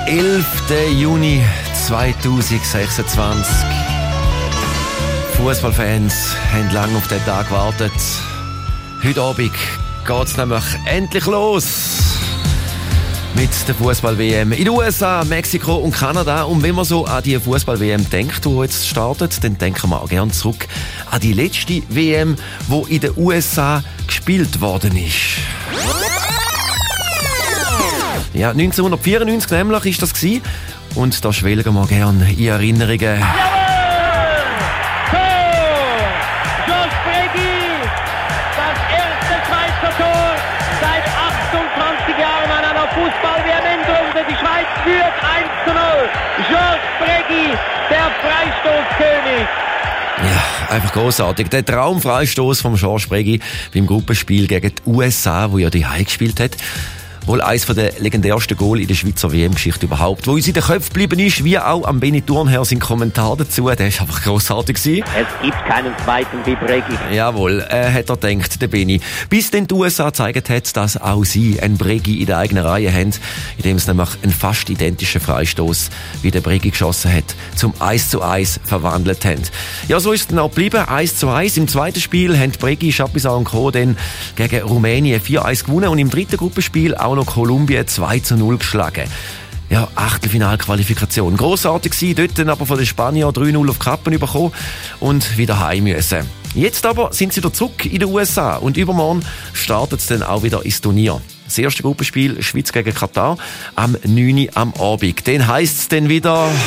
11. Juni 2026. Fußballfans haben lange auf den Tag gewartet. Heute Abend geht es nämlich endlich los mit der Fußball-WM in den USA, Mexiko und Kanada. Und wenn man so an die Fußball-WM denkt, die jetzt startet, dann denken wir auch gerne zurück an die letzte WM, die in den USA gespielt worden ist. Ja, 1994 nämlich ist das gewesen. Und da schwelgen wir gerne in Erinnerungen. Fußball-WM-Endrunde. Die Schweiz führt 1:0. Georges Bregui, der Freistoßkönig. Ja, einfach grossartig. Der Traumfreistoß vom Georges Bregui beim Gruppenspiel gegen die USA, wo ja die Heim gespielt hat. Wohl eines der legendärsten Goal in der Schweizer WM-Geschichte überhaupt. Wo uns in den Köpfen geblieben ist, wie auch am Benny Thurnherr sein Kommentar dazu. Der war einfach grossartig gewesen. Es gibt keinen zweiten wie Bregui. Jawohl, hat er gedacht, der Benny. Bis dann die USA gezeigt hat, dass auch sie einen Bregui in der eigenen Reihe haben, indem es nämlich einen fast identischen Freistoß, wie der Bregui geschossen hat, zum 1:1 verwandelt haben. Ja, so ist es dann auch geblieben. 1:1. Im zweiten Spiel haben Bregui, Chapuisat und Co. dann gegen Rumänien 4:1 gewonnen und im dritten Gruppenspiel auch noch Kolumbien 2:0 geschlagen. Ja, Achtelfinalqualifikation. Grossartig gewesen, dort dann aber von den Spaniern 3:0 auf die Kappen bekommen und wieder heim müssen. Jetzt aber sind sie wieder zurück in den USA und übermorgen startet es dann auch wieder ins Turnier. Das erste Gruppenspiel, Schweiz gegen Katar, am 9. am Abend. Dann heisst es dann wieder...